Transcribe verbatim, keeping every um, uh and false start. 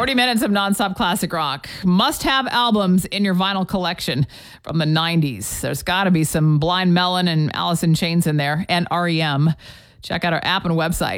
forty minutes of nonstop classic rock. Must-have albums in your vinyl collection from the nineties. There's got to be some Blind Melon and Alice in Chains in there, and R E M. Check out our app and website.